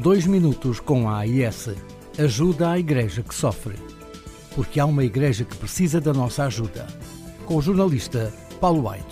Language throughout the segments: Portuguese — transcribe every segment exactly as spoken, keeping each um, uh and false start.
Dois minutos com a AIS. Ajuda à Igreja que sofre. Porque há uma igreja que precisa da nossa ajuda. Com o jornalista Paulo Aito.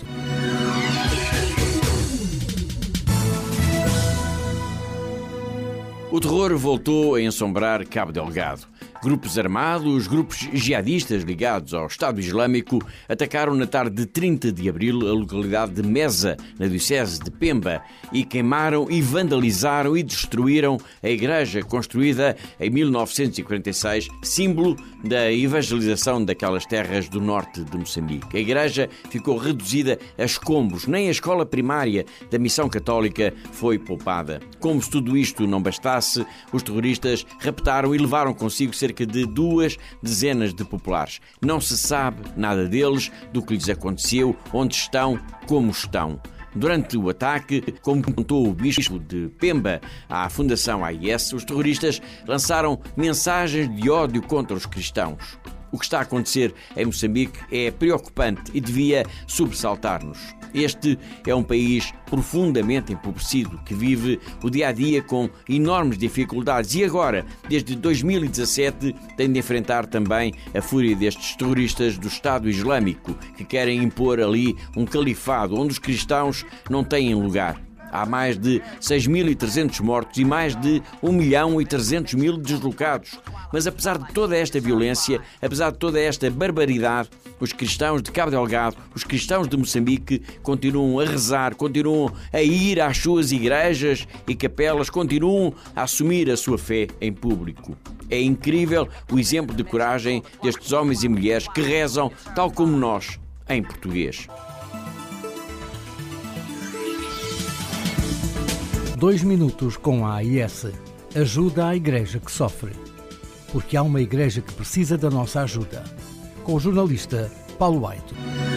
O terror voltou a ensombrar Cabo Delgado. Grupos armados, grupos jihadistas ligados ao Estado Islâmico atacaram na tarde de trinta de abril a localidade de Meza, na diocese de Pemba, e queimaram e vandalizaram e destruíram a igreja construída em mil novecentos e quarenta e seis, símbolo da evangelização daquelas terras do norte de Moçambique. A igreja ficou reduzida a escombros, nem a escola primária da missão católica foi poupada. Como se tudo isto não bastasse, os terroristas raptaram e levaram consigo cerca de duas dezenas de populares. Não se sabe nada deles, do que lhes aconteceu, onde estão, como estão. Durante o ataque, como contou o bispo de Pemba à Fundação AIS, os terroristas lançaram mensagens de ódio contra os cristãos. O que está a acontecer em Moçambique é preocupante e devia sobressaltar-nos. Este é um país profundamente empobrecido, que vive o dia-a-dia com enormes dificuldades e agora, desde dois mil e dezassete, tem de enfrentar também a fúria destes terroristas do Estado Islâmico, que querem impor ali um califado onde os cristãos não têm lugar. Há mais de seis mil e trezentos mortos e mais de um milhão e trezentos mil deslocados. Mas apesar de toda esta violência, apesar de toda esta barbaridade, os cristãos de Cabo Delgado, os cristãos de Moçambique continuam a rezar, continuam a ir às suas igrejas e capelas, continuam a assumir a sua fé em público. É incrível o exemplo de coragem destes homens e mulheres que rezam tal como nós, em português. Dois minutos com a AIS. Ajuda à Igreja que sofre. Porque há uma igreja que precisa da nossa ajuda. Com o jornalista Paulo Aito.